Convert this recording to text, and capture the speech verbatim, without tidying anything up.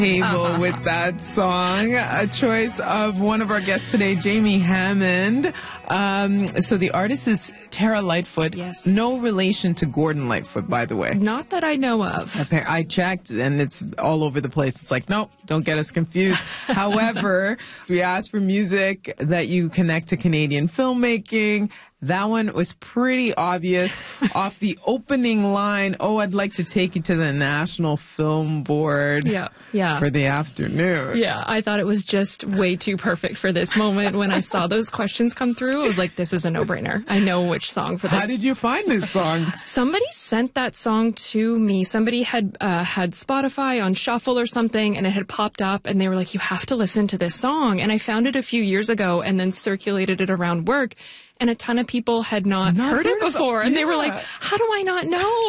Table with that song, a choice of one of our guests today, Jamie Hammond. Um, so the artist is Tara Lightfoot. Yes. No relation to Gordon Lightfoot, by the way. Not that I know of. Appar- I checked, and it's all over the place. It's like, nope, don't get us confused. However, we asked for music that you connect to Canadian filmmaking. That one was pretty obvious off the opening line. Oh, I'd like to take you to the National Film Board Yeah, yeah. for the afternoon. Yeah, I thought it was just way too perfect for this moment. When I saw those questions come through, I was like, this is a no-brainer. I know which song for this. How did you find this song? Somebody sent that song to me. Somebody had uh, had Spotify on shuffle or something, and it had popped up, and they were like, you have to listen to this song. And I found it a few years ago and then circulated it around work, and a ton of people had not, Not heard, heard it of it. before. And they were Yeah. like, how do I not know?